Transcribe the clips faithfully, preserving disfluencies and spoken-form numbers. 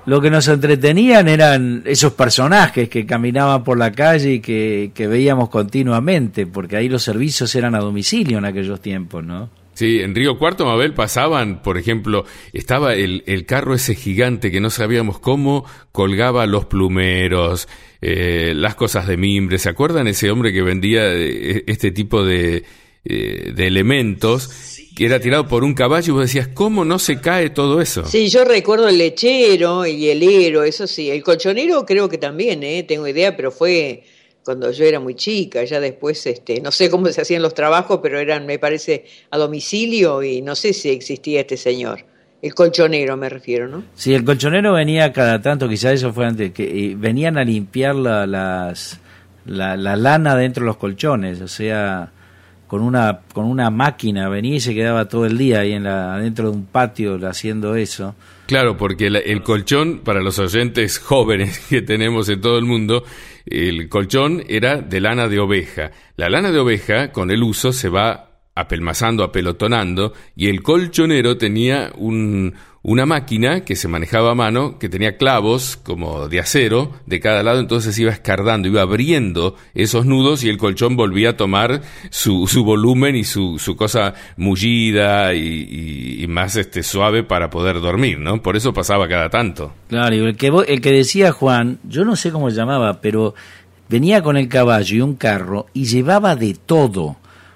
lo que nos entretenían eran esos personajes que caminaban por la calle y que, que veíamos continuamente, porque ahí los servicios eran a domicilio en aquellos tiempos, ¿no? Sí, en Río Cuarto, Mabel, pasaban, por ejemplo, estaba el, el carro ese gigante que no sabíamos cómo colgaba los plumeros, eh, las cosas de mimbre. ¿Se acuerdan ese hombre que vendía eh, este tipo de, eh, de elementos, que era tirado por un caballo y vos decías, ¿cómo no se cae todo eso? Sí, yo recuerdo el lechero y el hero, eso sí. El colchonero creo que también, eh, tengo idea, pero fue cuando yo era muy chica. Ya después, este, no sé cómo se hacían los trabajos, pero eran, me parece, a domicilio y no sé si existía este señor. El colchonero me refiero, ¿no? Sí, el colchonero venía cada tanto, quizás eso fue antes, que eh, venían a limpiar la, las, la, la lana dentro de los colchones, o sea, con una con una máquina venía y se quedaba todo el día ahí en la adentro de un patio haciendo eso. Claro, porque el, el colchón, para los oyentes jóvenes que tenemos en todo el mundo, el colchón era de lana de oveja. La lana de oveja, con el uso, se va apelmazando, apelotonando, y el colchonero tenía un, una máquina que se manejaba a mano, que tenía clavos como de acero de cada lado, entonces iba escardando, iba abriendo esos nudos y el colchón volvía a tomar su, su volumen y su, su cosa mullida y, y, y más este suave para poder dormir, ¿no? Por eso pasaba cada tanto. Claro, y el que, el que decía Juan, yo no sé cómo se llamaba, pero venía con el caballo y un carro y llevaba de todo.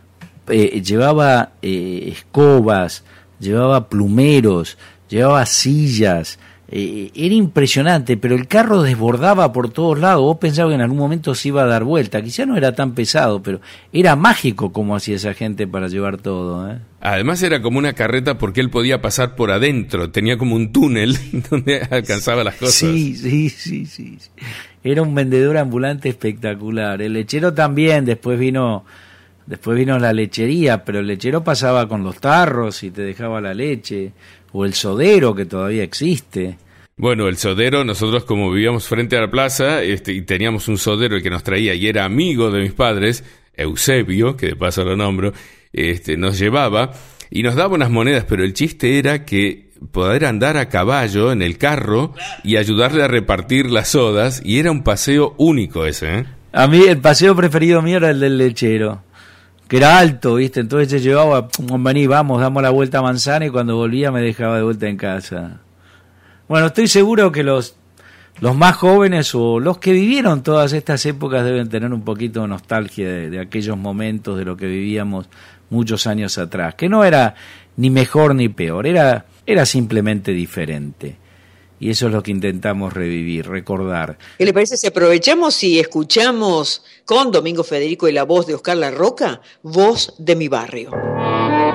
Eh, llevaba eh, escobas, llevaba plumeros, llevaba sillas, eh, era impresionante, pero el carro desbordaba por todos lados. Vos pensabas que en algún momento se iba a dar vuelta, quizá no era tan pesado, pero era mágico como hacía esa gente para llevar todo, ¿eh? Además era como una carreta porque él podía pasar por adentro, tenía como un túnel donde alcanzaba las cosas. Sí, sí, sí, sí. Era un vendedor ambulante espectacular. El lechero también, después vino... Después vino la lechería, pero el lechero pasaba con los tarros y te dejaba la leche, o el sodero, que todavía existe. Bueno, el sodero, nosotros como vivíamos frente a la plaza, este, y teníamos un sodero el que nos traía, y era amigo de mis padres, Eusebio, que de paso lo nombro, este, nos llevaba, y nos daba unas monedas, pero el chiste era que poder andar a caballo en el carro, y ayudarle a repartir las sodas, y era un paseo único ese, ¿eh? A mí el paseo preferido mío era el del lechero, que era alto, ¿viste? Entonces se llevaba, vení, vamos, damos la vuelta a Manzana, y cuando volvía me dejaba de vuelta en casa. Bueno, estoy seguro que los, los más jóvenes o los que vivieron todas estas épocas deben tener un poquito de nostalgia de, de aquellos momentos, de lo que vivíamos muchos años atrás, que no era ni mejor ni peor, era, era simplemente diferente. Y eso es lo que intentamos revivir, recordar. ¿Qué le parece si aprovechamos y escuchamos con Domingo Federico y la voz de Oscar La Roca, Voz de mi Barrio?